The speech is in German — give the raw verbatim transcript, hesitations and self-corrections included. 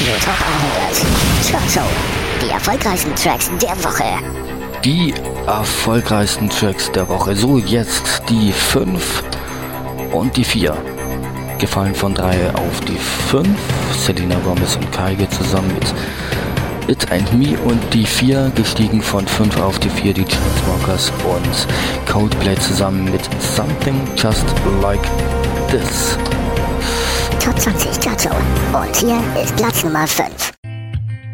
Radio Talk einhundert. Chart Show. Die erfolgreichsten Tracks der Woche. Die erfolgreichsten Tracks der Woche. So, jetzt die fünf und die vier. Gefallen von drei auf die fünf. Selena Gomez und Kygo zusammen mit It and Me. Und die vier gestiegen von fünf auf die vier. Die Chainsmokers und Coldplay zusammen mit Something Just Like This. Top zwanzig Chart Show. Und hier ist Platz Nummer fünf.